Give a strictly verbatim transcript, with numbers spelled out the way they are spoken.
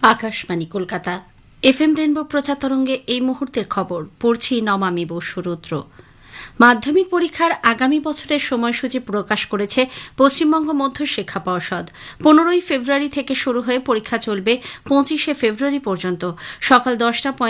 Akashvani Kolkata FM rainbow প্রচার তরঙ্গে এই মুহূর্তের খবর পড়ছি নমামি বসু রুদ্র। মাধ্যমিক পরীক্ষার আগামী বছরের সময়সূচি প্রকাশ করেছে পশ্চিমবঙ্গ মধ্য শিক্ষা পর্ষদ। পনেরোই ফেব্রুয়ারি থেকে শুরু হয়ে পরীক্ষা চলবে পঁচিশে ফেব্রুয়ারি পর্যন্ত। সকাল দশটা